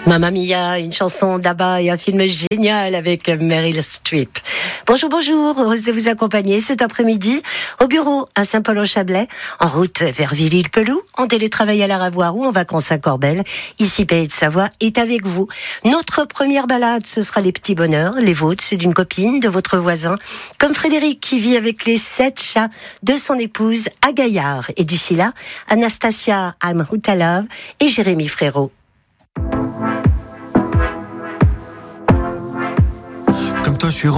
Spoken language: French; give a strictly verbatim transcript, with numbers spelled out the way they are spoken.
Mamma Mia, une chanson d'Abba et un film génial avec Meryl Streep. Bonjour, bonjour, heureuse de vous accompagner cet après-midi au bureau à Saint-Paul-en-Chablais, en route vers Villy-le-Peloux, en télétravail à la Ravoire ou en vacances à Corbel. Ici, Pays de Savoie est avec vous. Notre première balade, ce sera les petits bonheurs, les vôtres, c'est d'une copine, de votre voisin, comme Frédéric qui vit avec les sept chats de son épouse à Gaillard. Et d'ici là, Anastasia Amhoutalov et Jérémy Frérot. Comme toi, je suis